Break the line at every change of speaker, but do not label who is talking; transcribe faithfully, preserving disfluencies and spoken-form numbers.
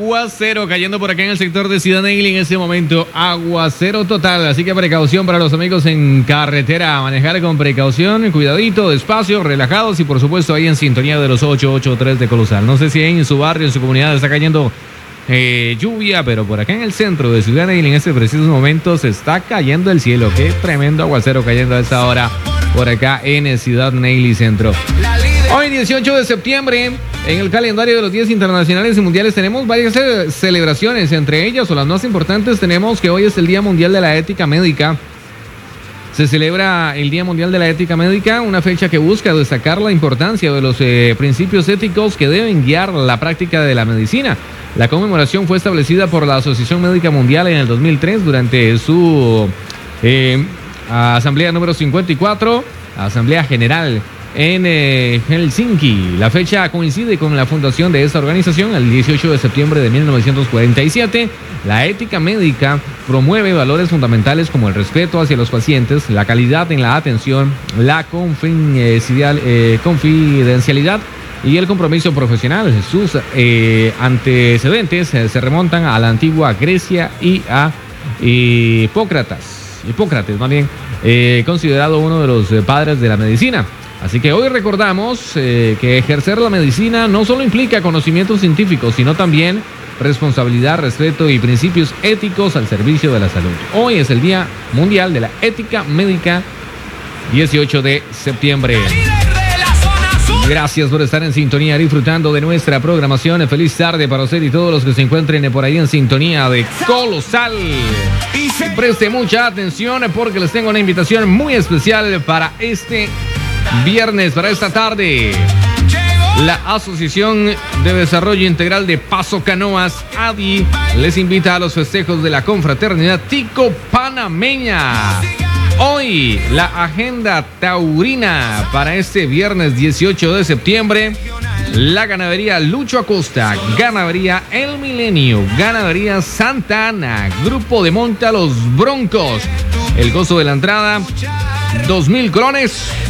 aguacero cayendo por acá en el sector de Ciudad Neily en este momento. Aguacero total, así que precaución para los amigos en carretera. Manejar con precaución, cuidadito, despacio, relajados y por supuesto ahí en sintonía de los ochocientos ochenta y tres de Colosal. No sé si en su barrio, en su comunidad está cayendo eh, lluvia, pero por acá en el centro de Ciudad Neily en este preciso momento se está cayendo el cielo. Qué tremendo aguacero cayendo a esta hora por acá en Ciudad Neily Centro. Hoy dieciocho de septiembre, en el calendario de los días internacionales y mundiales tenemos varias celebraciones, entre ellas o las más importantes tenemos que hoy es el Día Mundial de la Ética Médica. Se celebra el Día Mundial de la Ética Médica, una fecha que busca destacar la importancia de los eh, principios éticos que deben guiar la práctica de la medicina. La conmemoración fue establecida por la Asociación Médica Mundial en el dos mil tres durante su eh, Asamblea número cincuenta y cuatro, Asamblea General en eh, Helsinki. La fecha coincide con la fundación de esta organización el dieciocho de septiembre de mil novecientos cuarenta y siete. La ética médica promueve valores fundamentales como el respeto hacia los pacientes, la calidad en la atención, la confidencialidad, eh, confidencialidad y el compromiso profesional. Sus eh, antecedentes eh, se remontan a la antigua Grecia y a Hipócrates, Hipócrates más bien, eh, considerado uno de los eh, padres de la medicina. Así que hoy recordamos eh, que ejercer la medicina no solo implica conocimientos científicos, sino también responsabilidad, respeto y principios éticos al servicio de la salud. Hoy es el Día Mundial de la Ética Médica, dieciocho de septiembre. Gracias por estar en sintonía, disfrutando de nuestra programación. Feliz tarde para usted y todos los que se encuentren por ahí en sintonía de Colosal. Preste mucha atención porque les tengo una invitación muy especial para este viernes, para esta tarde. La Asociación de Desarrollo Integral de Paso Canoas, A D I, les invita a los festejos de la confraternidad Tico Panameña. Hoy, la agenda taurina para este viernes dieciocho de septiembre. La ganadería Lucho Acosta, ganadería El Milenio, ganadería Santa Ana, grupo de Monta Los Broncos. El costo de la entrada, dos mil colones.